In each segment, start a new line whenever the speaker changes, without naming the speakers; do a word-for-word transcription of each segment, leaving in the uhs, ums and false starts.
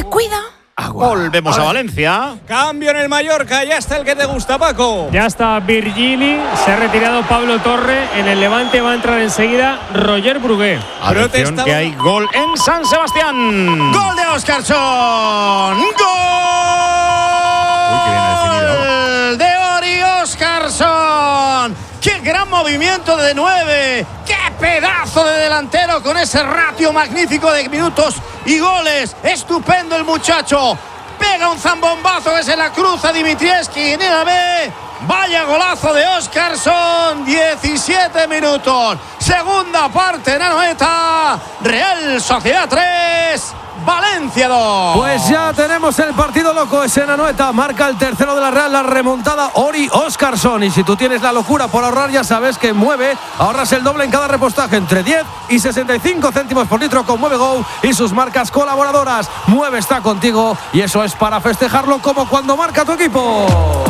cuida.
Agua. Volvemos a, a Valencia.
Cambio en el Mallorca, ya está el que te gusta, Paco.
Ya está Virgili, se ha retirado Pablo Torre. En el Levante va a entrar enseguida Roger Brugué.
Atención que hay gol en San Sebastián.
Gol de Óscarsson. Gol
Uy, qué bien definido.
de Ori Óscarsson. ¡Qué gran movimiento de nueve! ¡Qué pedazo de delantero con ese ratio magnífico de minutos y goles! ¡Estupendo el muchacho! Pega un zambombazo que se la cruza Dimitrievski en el B. ¡Vaya golazo de Óscarsson! diecisiete minutos. Segunda parte en Anoeta. Real Sociedad tres. Valencia dos.
Pues ya tenemos el partido loco. Es en Anoeta. Marca el tercero de la Real, la remontada Ori Óscarsson. Y si tú tienes la locura por ahorrar, ya sabes que en Mueve ahorras el doble en cada repostaje, entre diez y sesenta y cinco céntimos por litro con Mueve Go y sus marcas colaboradoras. Mueve está contigo y eso es para festejarlo como cuando marca tu equipo.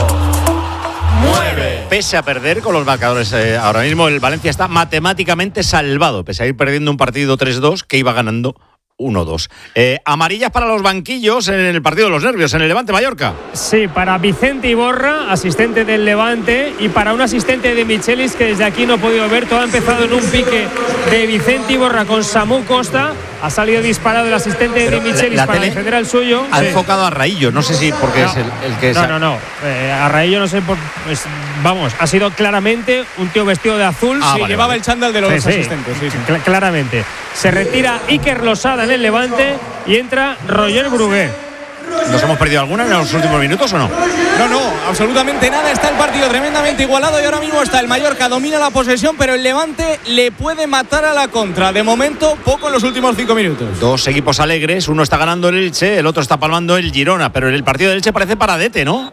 Mueve. Pese a perder con los marcadores, eh, ahora mismo el Valencia está matemáticamente salvado, pese a ir perdiendo un partido tres dos que iba ganando uno dos. Eh, amarillas para los banquillos en el partido de los nervios, en el Levante Mallorca.
Sí, para Vicente Iborra, asistente del Levante, y para un asistente de Michelis que desde aquí no he podido ver. Todo ha empezado en un pique de Vicente Iborra con Samu Costa. Ha salido disparado el asistente Pero de Michelis la, la para defender al suyo.
Ha
sí.
enfocado a Raillo, no sé si porque no, es el, el que es.
No, no, no. Eh, a Raillo no sé por. Pues, vamos, ha sido claramente un tío vestido de azul.
Ah,
sí,
vale, llevaba vale. el chándal de los
sí, sí,
asistentes. Sí, sí.
Cl- claramente. Se retira Iker Losada en el Levante y entra Roger Brugué.
¿Nos hemos perdido alguna en los últimos minutos o no?
No, no, absolutamente nada. Está el partido tremendamente igualado y ahora mismo está el Mallorca, domina la posesión, pero el Levante le puede matar a la contra. De momento, poco en los últimos cinco minutos.
Dos equipos alegres, uno está ganando el Elche, el otro está palmando el Girona, pero el partido del Elche parece paradete, ¿no?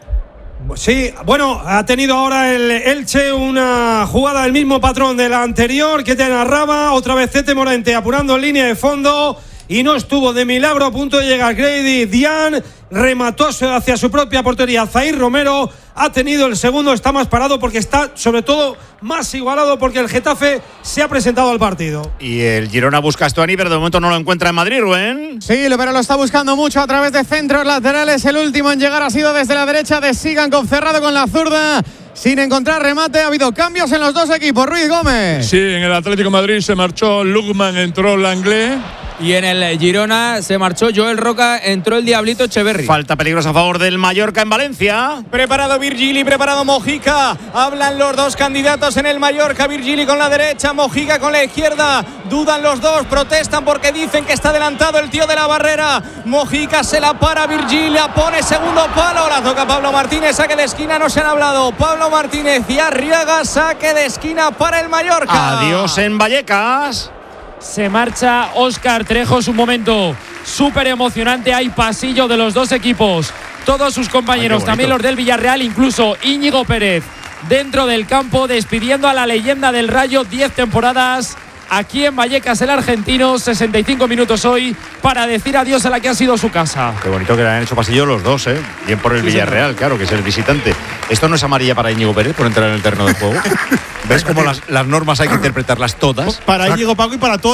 Sí, bueno, ha tenido ahora el Elche una jugada del mismo patrón de la anterior que te narraba. Otra vez Tete Morente apurando en línea de fondo y no estuvo de milagro, a punto de llegar Grady Dian, remató hacia su propia portería Zair Romero. Ha tenido el segundo, está más parado porque está sobre todo más igualado porque el Getafe se ha presentado al partido.
Y el Girona busca a Stuani, pero de momento no lo encuentra en Madrid, Rubén.
Sí, pero lo está buscando mucho a través de centros laterales. El último en llegar ha sido desde la derecha de Sigankov, cerrado con la zurda, sin encontrar remate. Ha habido cambios en los dos equipos. Ruiz Gómez.
Sí, en el Atlético de Madrid se marchó Lukman, entró Langlais.
Y en el Girona se marchó Joel Roca, entró el Diablito Echeverri.
Falta peligrosa a favor del Mallorca en Valencia.
Preparado Virgili, preparado Mojica. Hablan los dos candidatos en el Mallorca. Virgili con la derecha, Mojica con la izquierda. Dudan los dos, protestan porque dicen que está adelantado el tío de la barrera. Mojica se la para, Virgili la pone segundo palo. La toca Pablo Martínez, saque de esquina, no se han hablado. Pablo Martínez y Arriaga, saque de esquina para el Mallorca.
Adiós en Vallecas.
Se marcha Óscar Trejos, un momento súper emocionante. Hay pasillo de los dos equipos. Todos sus compañeros, también los del Villarreal, incluso Íñigo Pérez, dentro del campo, despidiendo a la leyenda del Rayo, diez temporadas. Aquí en Vallecas, el argentino, sesenta y cinco minutos hoy para decir adiós a la que ha sido su casa.
Qué bonito que le han hecho pasillo los dos, ¿eh? Bien por el sí, Villarreal, sí. Claro, que es el visitante. ¿Esto no es amarilla para Íñigo Pérez por entrar en el terreno de juego? ¿Ves cómo las, las normas hay que interpretarlas todas?
Para Íñigo, Paco, y para todos.